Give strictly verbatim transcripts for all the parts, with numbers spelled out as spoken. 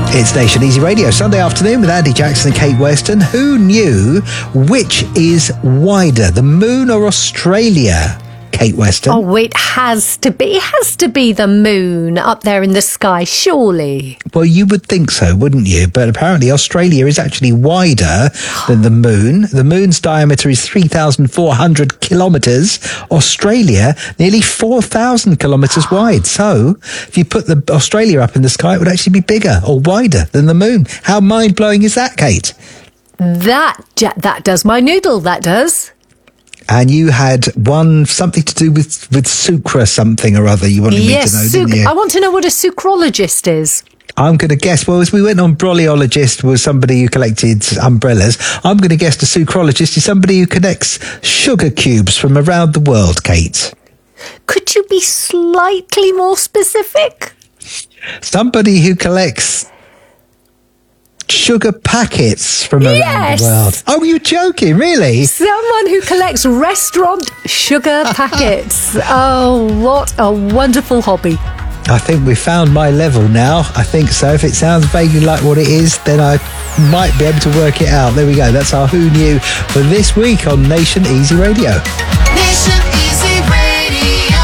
It's Nation Easy Radio, Sunday afternoon with Andy Jackson and Kate Weston. Who knew which is wider, the moon or Australia? Kate Weston. Oh, it has to be. It has to be the moon up there in the sky, surely. Well, you would think so, wouldn't you? But apparently Australia is actually wider than the moon. The moon's diameter is three thousand four hundred kilometres. Australia, nearly four thousand kilometres wide. So if you put the Australia up in the sky, it would actually be bigger or wider than the moon. How mind-blowing is that, Kate? That, that does my noodle, that does. And you had one, something to do with, with sucra something or other you wanted yes, me to know, suc- didn't you? I want to know what a sucrologist is. I'm going to guess, well, as we went on, bryologist was somebody who collected umbrellas. I'm going to guess the sucrologist is somebody who collects sugar cubes from around the world, Kate. Could you be slightly more specific? Somebody who collects sugar packets from around yes. the world. Oh, you're joking, really? Someone who collects restaurant sugar packets. Oh, what a wonderful hobby. I think we've found my level now. I think so. If it sounds vaguely like what it is, then I might be able to work it out. There we go. That's our Who Knew for this week on Nation Easy Radio. Nation Easy Radio.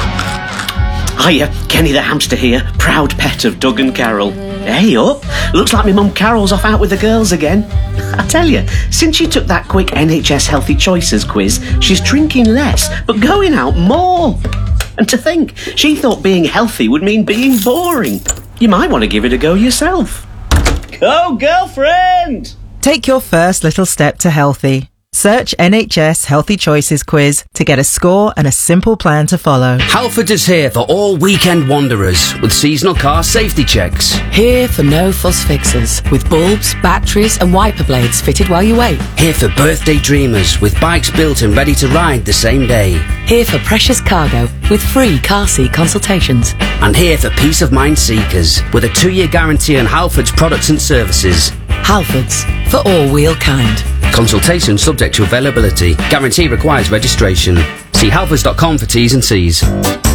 Hiya, Kenny the hamster here, proud pet of Doug and Carol. Hey up, looks like my mum Carol's off out with the girls again. I tell you, since she took that quick N H S Healthy Choices quiz, she's drinking less, but going out more. And to think, she thought being healthy would mean being boring. You might want to give it a go yourself. Go, girlfriend! Take your first little step to healthy. Search N H S Healthy Choices quiz to get a score and a simple plan to follow. Halfords is here for all weekend wanderers with seasonal car safety checks. Here for no fuss fixes with bulbs, batteries and wiper blades fitted while you wait. Here for birthday dreamers with bikes built and ready to ride the same day. Here for precious cargo with free car seat consultations. And here for peace of mind seekers with a two-year guarantee on Halfords products and services. Halfords, for all wheel kind. Consultation subject to availability. Guarantee requires registration. See halfords dot com for T's and C's.